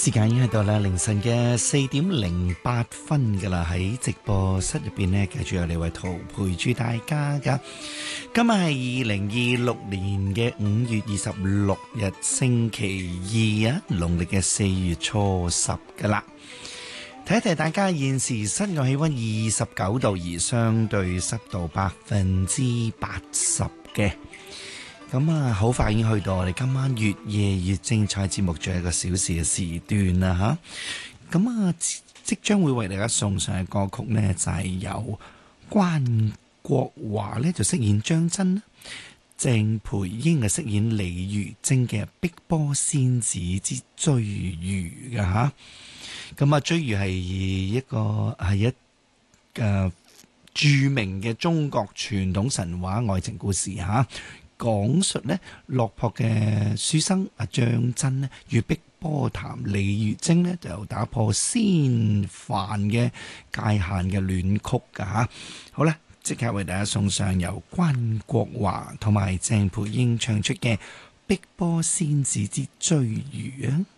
時間已經去到啦，凌晨嘅4:08噶啦，喺直播室入邊呢，繼續有李慧圖陪住大家噶。今日係2026年嘅5月26日星期二啊，農曆嘅4月初10噶啦。提一提大家，現時室外氣溫29度，而相對濕度80%嘅。咁啊，好快已經去到我哋今晚越夜越精彩節目最後1個小時嘅時段啦吓。咁啊，即將會為大家送上嘅歌曲呢，就係由關國華呢就飾演張真，鄭培英啊飾演李如晶嘅《碧波仙子之追魚》嘅吓。咁啊，追魚係一著名嘅中國傳統神話愛情故事吓。講述呢落魄嘅書生阿張真呢與碧波潭李如晶呢就打破仙凡嘅界限嘅戀曲噶吓。好啦，即刻為大家送上由關國華同埋鄭培英唱出嘅《碧波仙子之追魚》啊！